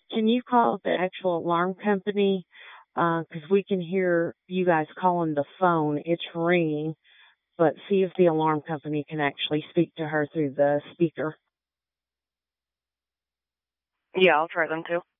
Can you call the actual alarm company? 'Cause we can hear you guys calling the phone. It's ringing, but see if the alarm company can actually speak to her through the speaker. Yeah, I'll try them too.